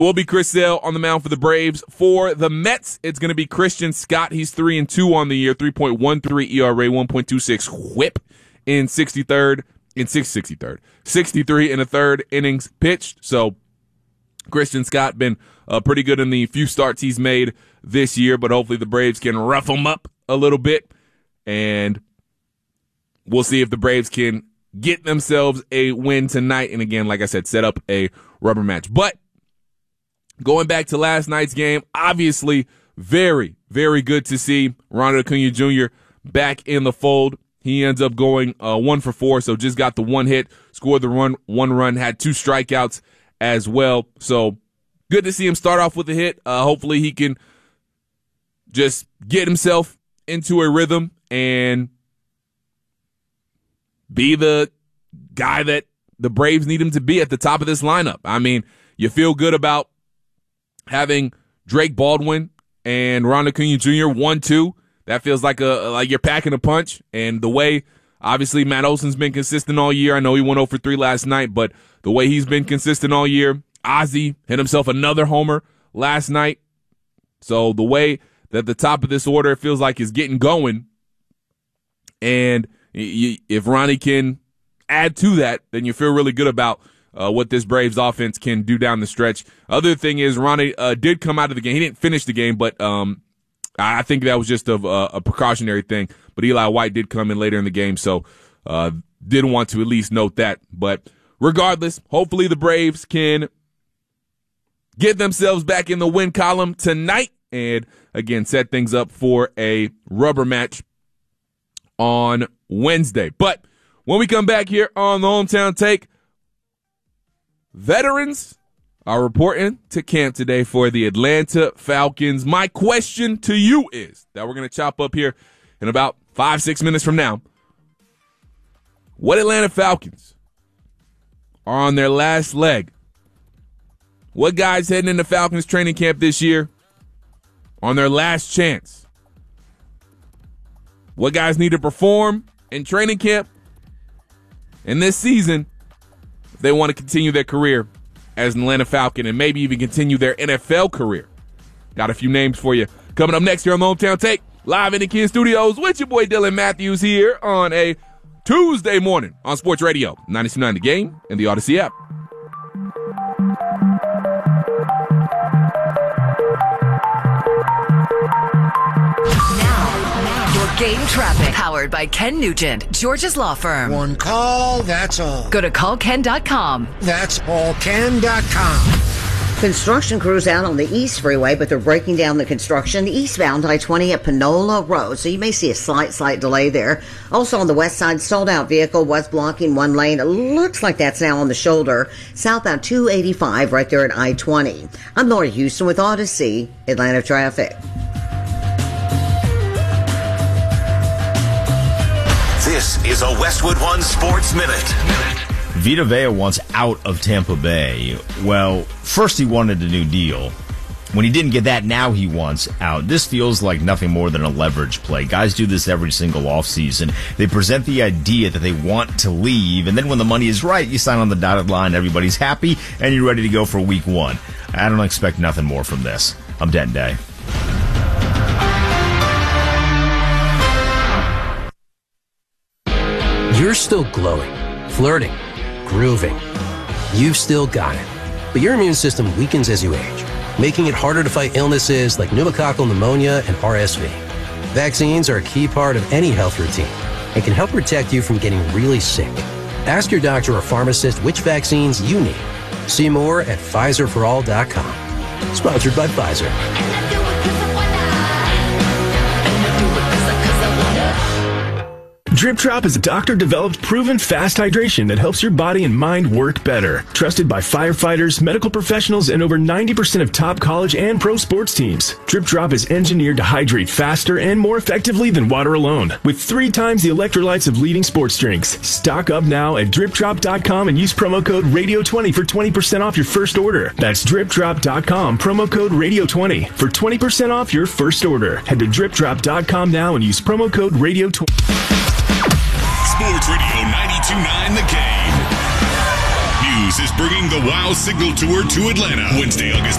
will be Chris Sale on the mound for the Braves. For the Mets, it's going to be Christian Scott. He's 3-2 on the year, 3.13 ERA, 1.26 whip in 63 and a third innings pitched. So Christian Scott been pretty good in the few starts he's made this year, but hopefully the Braves can rough him up a little bit, and we'll see if the Braves can get themselves a win tonight. And again, like I said, set up a rubber match. But going back to last night's game, obviously very, very good to see Ronald Acuna Jr. back in the fold. He ends up going 1 for 4, so just got the one hit, scored the one run, had 2 strikeouts as well. So good to see him start off with a hit. Hopefully he can just get himself into a rhythm and be the guy that the Braves need him to be at the top of this lineup. I mean, you feel good about having Drake Baldwin and Ronald Acuna Jr. 1-2. That feels like you're packing a punch. And the way, obviously, Matt Olson's been consistent all year. I know he went 0 for 3 last night, but the way he's been consistent all year, Ozzie hit himself another homer last night. So the way that the top of this order feels like is getting going, and if Ronnie can add to that, then you feel really good about what this Braves offense can do down the stretch. Other thing is Ronnie did come out of the game. He didn't finish the game, but I think that was just a precautionary thing. But Eli White did come in later in the game, so did want to at least note that. But regardless, hopefully the Braves can get themselves back in the win column tonight and, again, set things up for a rubber match on Wednesday. But when we come back here on the Hometown Take, veterans are reporting to camp today for the Atlanta Falcons. My question to you is that we're going to chop up here in about 5-6 minutes from now. What Atlanta Falcons are on their last leg? What guys heading into Falcons training camp this year on their last chance? What guys need to perform in training camp and this season if they want to continue their career as an Atlanta Falcon and maybe even continue their NFL career? Got a few names for you coming up next here on the Hometown Take, live in the Ken Studios with your boy Dylan Matthews here on a Tuesday morning on Sports Radio 92.9 The Game and the Odyssey app. Game traffic powered by Ken Nugent, George's law firm. One call, that's all. Go to callken.com. That's allken.com. Construction crews out on the East Freeway, but they're breaking down the construction eastbound I-20 at Panola Road, so you may see a slight delay there. Also on the west side, sold out vehicle was blocking one lane. It looks like that's now on the shoulder. Southbound 285 right there at I-20. I'm Laura Houston with Odyssey, Atlanta traffic. This is a Westwood One Sports Minute. Vita Vea wants out of Tampa Bay. Well, first he wanted a new deal. When he didn't get that, now he wants out. This feels like nothing more than a leverage play. Guys do this every single offseason. They present the idea that they want to leave, and then when the money is right, you sign on the dotted line, everybody's happy, and you're ready to go for week 1. I don't expect nothing more from this. I'm Denton Day. You're still glowing, flirting, grooving. You've still got it. But your immune system weakens as you age, making it harder to fight illnesses like pneumococcal pneumonia and RSV. Vaccines are a key part of any health routine and can help protect you from getting really sick. Ask your doctor or pharmacist which vaccines you need. See more at PfizerForAll.com. Sponsored by Pfizer. Drip Drop is a doctor-developed, proven fast hydration that helps your body and mind work better. Trusted by firefighters, medical professionals, and over 90% of top college and pro sports teams. Drip Drop is engineered to hydrate faster and more effectively than water alone, with 3 times the electrolytes of leading sports drinks. Stock up now at DripDrop.com and use promo code RADIO20 for 20% off your first order. That's DripDrop.com, promo code RADIO20 for 20% off your first order. Head to DripDrop.com now and use promo code RADIO20. Sports Radio 92.9 The Game. Cruise is bringing the WOW Signal Tour to Atlanta, Wednesday, August